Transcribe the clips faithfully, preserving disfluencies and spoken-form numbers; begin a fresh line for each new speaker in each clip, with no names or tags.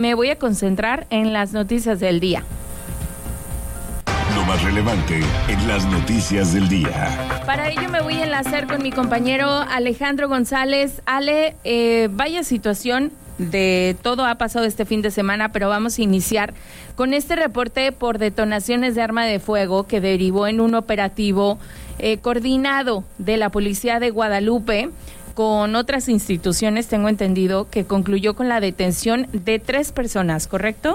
Me voy a concentrar en las noticias del día.
Lo más relevante en las noticias del día.
Para ello me voy a enlazar con mi compañero Alejandro González. Ale, eh, vaya situación, de todo ha pasado este fin de semana, pero vamos a iniciar con este reporte por detonaciones de arma de fuego que derivó en un operativo eh, coordinado de la Policía de Guadalupe con otras instituciones, tengo entendido, que concluyó con la detención de tres personas, ¿correcto?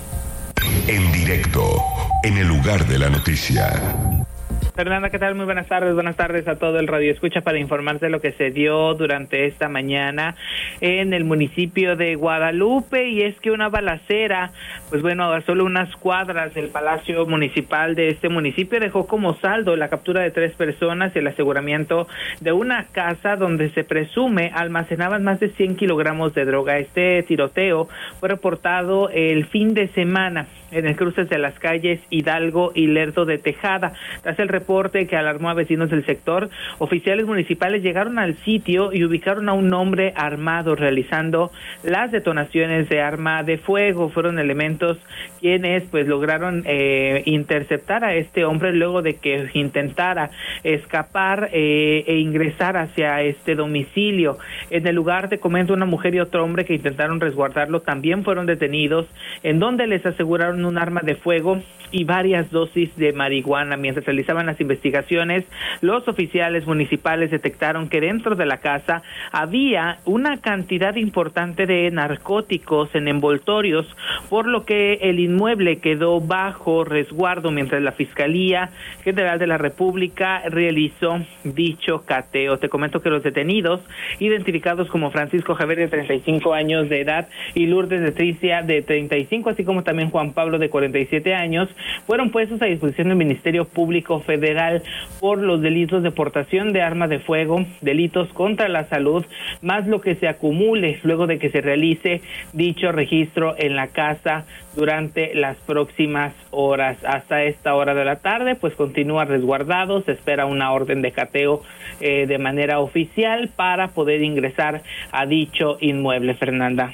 En directo, en el lugar de la noticia.
Fernanda, ¿qué tal? Muy buenas tardes, buenas tardes a todo el Radio Escucha para informarte de lo que se dio durante esta mañana en el municipio de Guadalupe, y es que una balacera, pues bueno, a solo unas cuadras del Palacio Municipal de este municipio dejó como saldo la captura de tres personas y el aseguramiento de una casa donde se presume almacenaban más de cien kilogramos de droga. Este tiroteo fue reportado el fin de semana en el cruce de las calles Hidalgo y Lerdo de Tejada. Tras el reporte que alarmó a vecinos del sector, oficiales municipales llegaron al sitio y ubicaron a un hombre armado realizando las detonaciones de arma de fuego. Fueron elementos quienes pues lograron eh, interceptar a este hombre luego de que intentara escapar eh, e ingresar hacia este domicilio. En el lugar, te comento, una mujer y otro hombre que intentaron resguardarlo también fueron detenidos, en donde les aseguraron un arma de fuego y varias dosis de marihuana. Mientras realizaban las investigaciones, los oficiales municipales detectaron que dentro de la casa había una cantidad importante de narcóticos en envoltorios, por lo que el inmueble quedó bajo resguardo mientras la Fiscalía General de la República realizó dicho cateo. Te comento que los detenidos, identificados como Francisco Javier, de treinta y cinco años de edad, y Lourdes de Tricia, de treinta y cinco, así como también Juan Pablo, de cuarenta y siete años, fueron puestos a disposición del Ministerio Público Federal por los delitos de portación de arma de fuego, delitos contra la salud, más lo que se acumule luego de que se realice dicho registro en la casa durante las próximas horas. Hasta esta hora de la tarde, pues continúa resguardado, se espera una orden de cateo eh, de manera oficial para poder ingresar a dicho inmueble, Fernanda.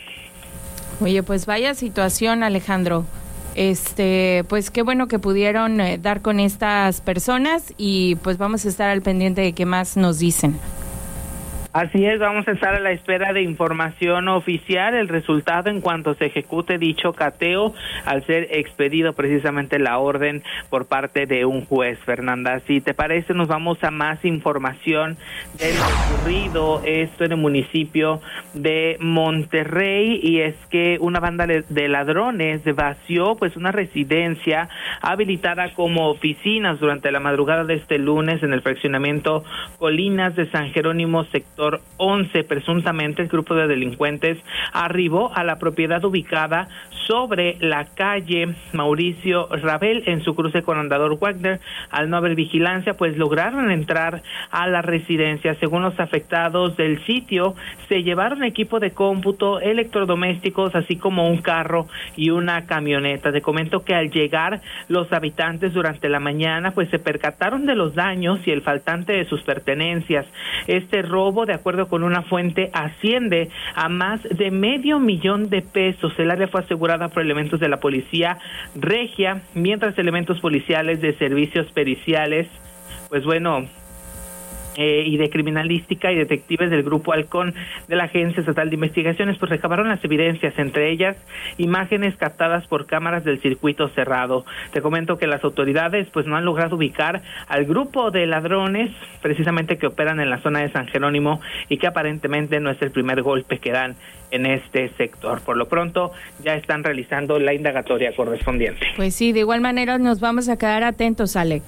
Oye, pues vaya situación, Alejandro. Este, pues qué bueno que pudieron eh, dar con estas personas, y pues vamos a estar al pendiente de qué más nos dicen.
Así es, vamos a estar a la espera de información oficial, el resultado en cuanto se ejecute dicho cateo, al ser expedido precisamente la orden por parte de un juez. Fernanda, si te parece, nos vamos a más información de lo ocurrido esto en el municipio de Monterrey, y es que una banda de ladrones vació pues una residencia habilitada como oficinas durante la madrugada de este lunes en el fraccionamiento Colinas de San Jerónimo, sector once. Presuntamente el grupo de delincuentes arribó a la propiedad ubicada sobre la calle Mauricio Rabel en su cruce con Andador Wagner. Al no haber vigilancia, pues lograron entrar a la residencia. Según los afectados del sitio, se llevaron equipo de cómputo, electrodomésticos, así como un carro y una camioneta. Te comento que al llegar los habitantes durante la mañana, pues se percataron de los daños y el faltante de sus pertenencias. Este robo, de acuerdo con una fuente, asciende a más de medio millón de pesos. El área fue asegurada por elementos de la policía regia, mientras elementos policiales de servicios periciales, pues bueno, Eh, y de criminalística y detectives del Grupo Halcón de la Agencia Estatal de Investigaciones, pues recabaron las evidencias, entre ellas imágenes captadas por cámaras del circuito cerrado. Te comento que las autoridades pues no han logrado ubicar al grupo de ladrones precisamente que operan en la zona de San Jerónimo, y que aparentemente no es el primer golpe que dan en este sector. Por lo pronto ya están realizando la indagatoria correspondiente.
Pues sí, de igual manera nos vamos a quedar atentos, Ale.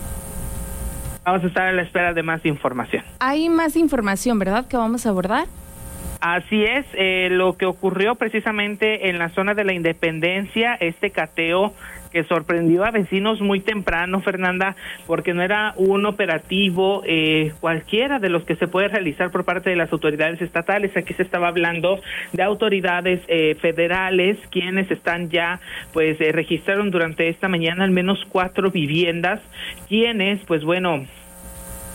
Vamos a estar a la espera de más información.
Hay más información, ¿verdad?, que vamos a abordar.
Así es, eh, lo que ocurrió precisamente en la zona de la Independencia, este cateo que sorprendió a vecinos muy temprano, Fernanda, porque no era un operativo eh, cualquiera de los que se puede realizar por parte de las autoridades estatales. Aquí se estaba hablando de autoridades eh, federales, quienes están ya, pues, eh, registraron durante esta mañana al menos cuatro viviendas, quienes, pues bueno,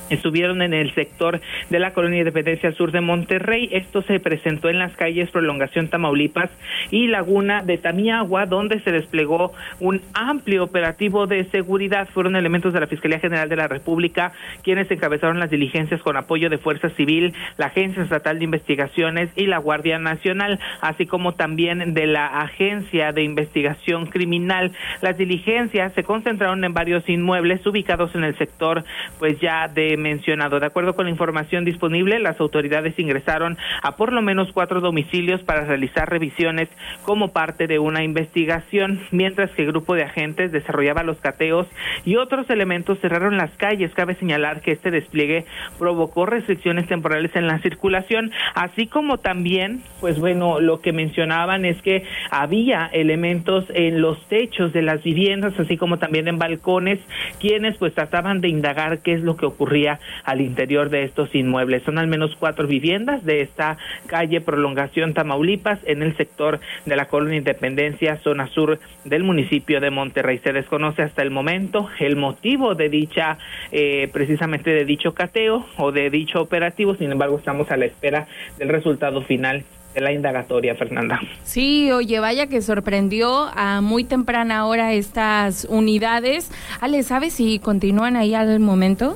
estuvieron en el sector de la Colonia Independencia al sur de Monterrey. Esto se presentó en las calles Prolongación Tamaulipas y Laguna de Tamiagua, donde se desplegó un amplio operativo de seguridad. Fueron elementos de la Fiscalía General de la República quienes encabezaron las diligencias con apoyo de Fuerza Civil, la Agencia Estatal de Investigaciones y la Guardia Nacional, así como también de la Agencia de Investigación Criminal. Las diligencias se concentraron en varios inmuebles ubicados en el sector, pues ya de mencionado. De acuerdo con la información disponible, las autoridades ingresaron a por lo menos cuatro domicilios para realizar revisiones como parte de una investigación, mientras que el grupo de agentes desarrollaba los cateos y otros elementos cerraron las calles. Cabe señalar que este despliegue provocó restricciones temporales en la circulación, así como también, pues bueno, lo que mencionaban es que había elementos en los techos de las viviendas, así como también en balcones, quienes pues trataban de indagar qué es lo que ocurría al interior de estos inmuebles. Son al menos cuatro viviendas de esta calle Prolongación Tamaulipas en el sector de la Colonia Independencia, zona sur del municipio de Monterrey. Se desconoce hasta el momento el motivo de dicha, eh, precisamente de dicho cateo o de dicho operativo. Sin embargo, estamos a la espera del resultado final de la indagatoria, Fernanda.
Sí, oye, vaya que sorprendió a muy temprana hora estas unidades. Ale, ¿sabes si continúan ahí al momento?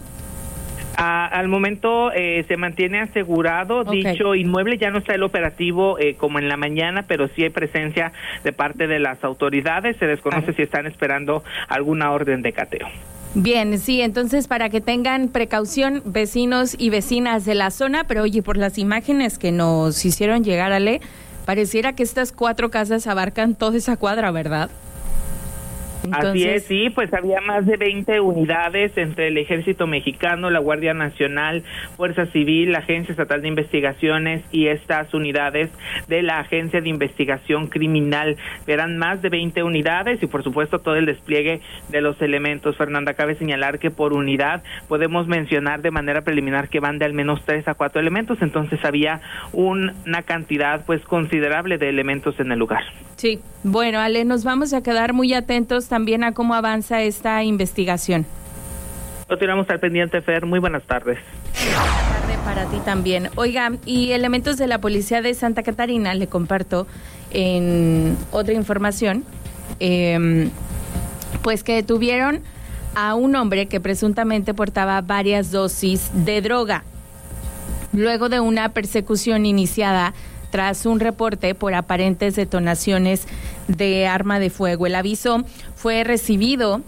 Ah, al momento eh, se mantiene asegurado okay. Dicho inmueble. Ya no está el operativo eh, como en la mañana, pero sí hay presencia de parte de las autoridades. Se desconoce ah. si están esperando alguna orden de cateo.
Bien, sí, entonces para que tengan precaución vecinos y vecinas de la zona, pero oye, por las imágenes que nos hicieron llegar, Ale, pareciera que estas cuatro casas abarcan toda esa cuadra, ¿verdad?
Entonces... Así es, sí, pues había más de veinte unidades entre el Ejército Mexicano, la Guardia Nacional, Fuerza Civil, la Agencia Estatal de Investigaciones y estas unidades de la Agencia de Investigación Criminal. Eran más de veinte unidades y por supuesto todo el despliegue de los elementos. Fernanda, cabe señalar que por unidad podemos mencionar de manera preliminar que van de al menos tres a cuatro elementos, entonces había un, una cantidad pues considerable de elementos en el lugar.
Sí, bueno, Ale, nos vamos a quedar muy atentos también a cómo avanza esta investigación.
Continuamos al pendiente, Fer. Muy buenas tardes.
Buenas tardes para ti también. Oiga, y elementos de la Policía de Santa Catarina, le comparto en otra información, eh, pues que detuvieron a un hombre que presuntamente portaba varias dosis de droga. Luego de una persecución iniciada tras un reporte por aparentes detonaciones de arma de fuego. El aviso fue recibido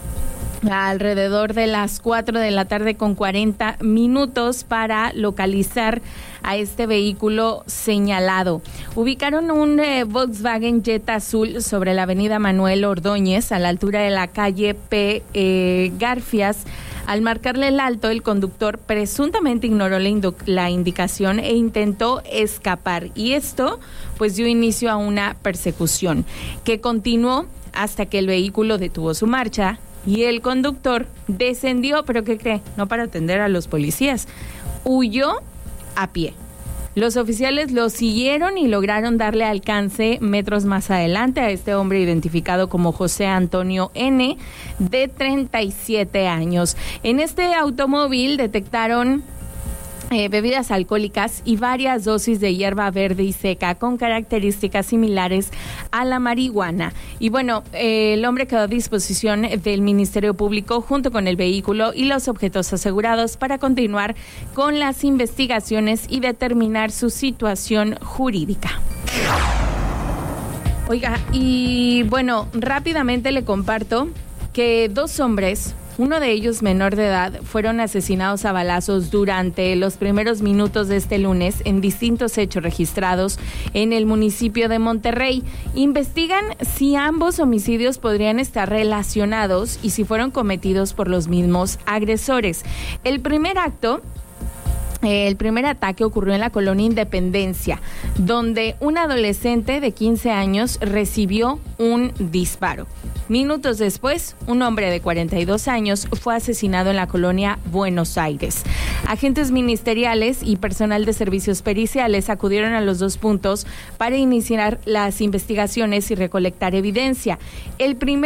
alrededor de las cuatro de la tarde con cuarenta minutos para localizar a este vehículo señalado. Ubicaron un eh, Volkswagen Jetta azul sobre la avenida Manuel Ordóñez, a la altura de la calle P. Eh, Garfias. Al marcarle el alto, el conductor presuntamente ignoró la, indu- la indicación e intentó escapar. Y esto, pues, dio inicio a una persecución que continuó hasta que el vehículo detuvo su marcha y el conductor descendió, pero ¿qué cree? No para atender a los policías, huyó a pie. Los oficiales lo siguieron y lograron darle alcance metros más adelante a este hombre identificado como José Antonio N., de treinta y siete años. En este automóvil detectaron Eh, bebidas alcohólicas y varias dosis de hierba verde y seca con características similares a la marihuana. Y bueno, eh, el hombre quedó a disposición del Ministerio Público junto con el vehículo y los objetos asegurados para continuar con las investigaciones y determinar su situación jurídica. Oiga, y bueno, rápidamente le comparto que dos hombres, uno de ellos menor de edad, fueron asesinados a balazos durante los primeros minutos de este lunes en distintos hechos registrados en el municipio de Monterrey. Investigan si ambos homicidios podrían estar relacionados y si fueron cometidos por los mismos agresores. El primer acto El primer ataque ocurrió en la Colonia Independencia, donde un adolescente de quince años recibió un disparo. Minutos después, un hombre de cuarenta y dos años fue asesinado en la colonia Buenos Aires. Agentes ministeriales y personal de servicios periciales acudieron a los dos puntos para iniciar las investigaciones y recolectar evidencia. El primero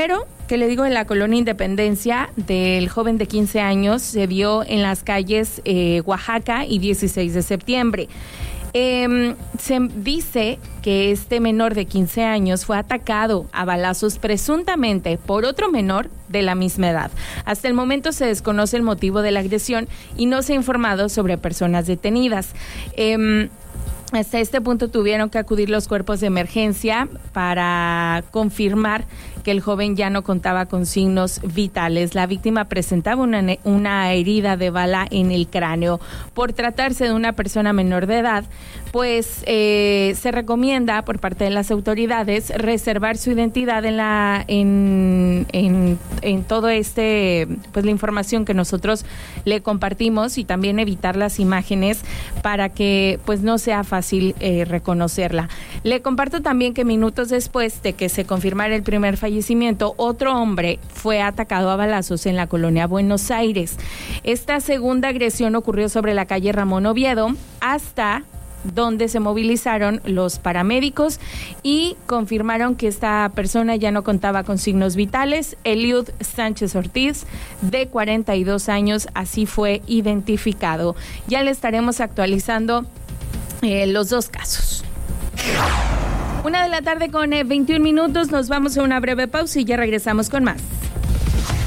que le digo, en la colonia Independencia, del joven de quince años, se vio en las calles eh, Oaxaca y dieciséis de septiembre. Eh, se dice que este menor de quince años fue atacado a balazos presuntamente por otro menor de la misma edad. Hasta el momento se desconoce el motivo de la agresión y no se ha informado sobre personas detenidas. Eh, Hasta este punto tuvieron que acudir los cuerpos de emergencia para confirmar que el joven ya no contaba con signos vitales. La víctima presentaba una, una herida de bala en el cráneo. Por tratarse de una persona menor de edad, pues eh, se recomienda por parte de las autoridades reservar su identidad en la en, en, en todo este, pues la información que nosotros le compartimos, y también evitar las imágenes para que pues no sea fácil eh, reconocerla. Le comparto también que minutos después de que se confirmara el primer fallecimiento, otro hombre fue atacado a balazos en la colonia Buenos Aires. Esta segunda agresión ocurrió sobre la calle Ramón Oviedo, hasta donde se movilizaron los paramédicos y confirmaron que esta persona ya no contaba con signos vitales. Eliud Sánchez Ortiz, de cuarenta y dos años, así fue identificado. Ya le estaremos actualizando eh, los dos casos. Una de la tarde con eh, veintiún minutos, nos vamos a una breve pausa y ya regresamos con más.